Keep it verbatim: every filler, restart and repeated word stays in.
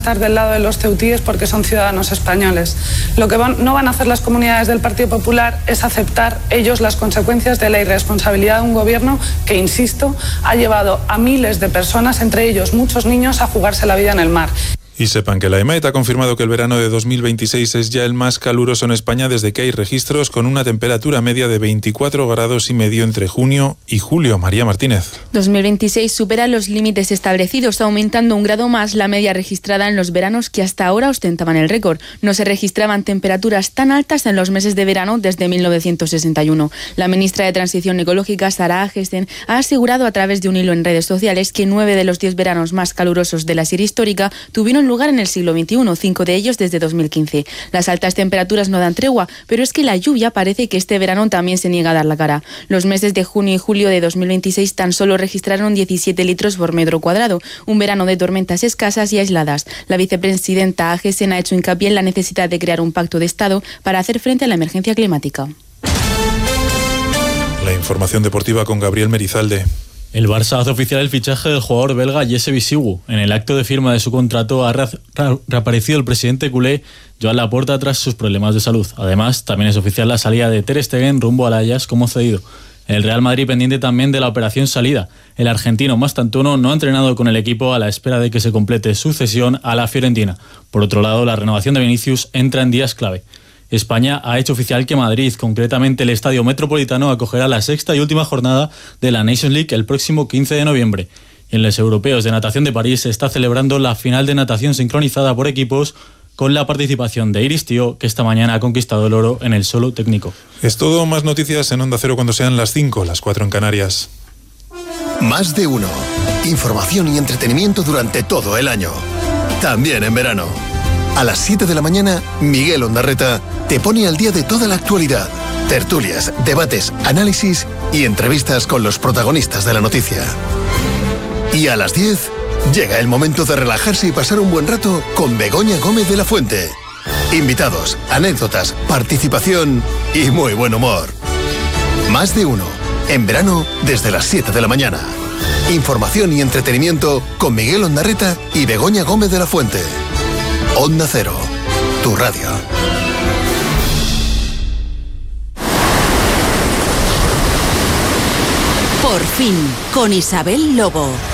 estar del lado de los ceutíes porque son ciudadanos españoles. Lo que van, no van a hacer las comunidades del Partido Popular es aceptar ellos las consecuencias de la irresponsabilidad de un gobierno que, insisto, ha llevado a miles de personas, entre ellos muchos niños, a jugarse la vida en el mar. Y sepan que la EMET ha confirmado que el verano de dos mil veintiséis es ya el más caluroso en España desde que hay registros, con una temperatura media de veinticuatro grados y medio entre junio y julio. María Martínez. dos mil veintiséis supera los límites establecidos, aumentando un grado más la media registrada en los veranos que hasta ahora ostentaban el récord. No se registraban temperaturas tan altas en los meses de verano desde mil novecientos sesenta y uno. La ministra de Transición Ecológica, Sara Agesen, ha asegurado a través de un hilo en redes sociales que nueve de los diez veranos más calurosos de la serie histórica tuvieron lugar en el siglo veintiuno, cinco de ellos desde dos mil quince. Las altas temperaturas no dan tregua, pero es que la lluvia parece que este verano también se niega a dar la cara. Los meses de junio y julio de dos mil veintiséis tan solo registraron diecisiete litros por metro cuadrado, un verano de tormentas escasas y aisladas. La vicepresidenta Agesen ha hecho hincapié en la necesidad de crear un pacto de Estado para hacer frente a la emergencia climática. La información deportiva con Gabriel Merizalde. El Barça hace oficial el fichaje del jugador belga Jesse Bisigu. En el acto de firma de su contrato ha reaparecido el presidente culé Joan Laporta tras sus problemas de salud. Además, también es oficial la salida de Ter Stegen rumbo al Ajax como cedido. El Real Madrid pendiente también de la operación salida. El argentino Mastantuono no ha entrenado con el equipo a la espera de que se complete su cesión a la Fiorentina. Por otro lado, la renovación de Vinicius entra en días clave. España ha hecho oficial que Madrid, concretamente el Estadio Metropolitano, acogerá la sexta y última jornada de la Nations League el próximo quince de noviembre. En los Europeos de Natación de París se está celebrando la final de natación sincronizada por equipos con la participación de Iris Tío, que esta mañana ha conquistado el oro en el solo técnico. Es todo, más noticias en Onda Cero cuando sean las cinco, las cuatro en Canarias. Más de uno. Información y entretenimiento durante todo el año. También en verano. A las siete de la mañana, Miguel Ondarreta te pone al día de toda la actualidad. Tertulias, debates, análisis y entrevistas con los protagonistas de la noticia. Y a las diez, llega el momento de relajarse y pasar un buen rato con Begoña Gómez de la Fuente. Invitados, anécdotas, participación y muy buen humor. Más de uno. En verano, desde las siete de la mañana. Información y entretenimiento con Miguel Ondarreta y Begoña Gómez de la Fuente. Onda Cero, tu radio. Por fin, con Isabel Lobo.